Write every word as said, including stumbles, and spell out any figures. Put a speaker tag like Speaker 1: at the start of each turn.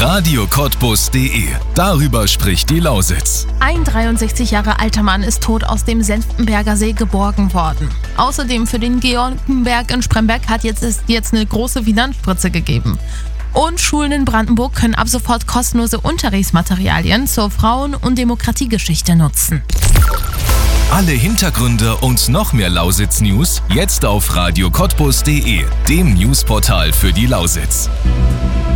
Speaker 1: Radio Cottbus punkt de. Darüber spricht die Lausitz.
Speaker 2: Ein dreiundsechzig Jahre alter Mann ist tot aus dem Senftenberger See geborgen worden. Außerdem für den Georgenberg in Spremberg hat jetzt, es jetzt eine große Finanzspritze gegeben. Und Schulen in Brandenburg können ab sofort kostenlose Unterrichtsmaterialien zur Frauen- und Demokratiegeschichte nutzen.
Speaker 1: Alle Hintergründe und noch mehr Lausitz-News jetzt auf Radio Cottbus punkt de, dem Newsportal für die Lausitz.